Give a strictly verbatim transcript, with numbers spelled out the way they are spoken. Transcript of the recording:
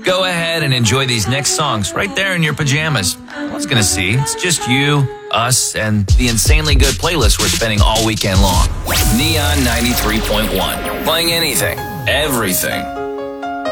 Go ahead and enjoy these next songs right there in your pajamas. No one's going to see. It's just you, us, and the insanely good playlist we're spending all weekend long. Neon ninety-three point one. Playing anything, everything.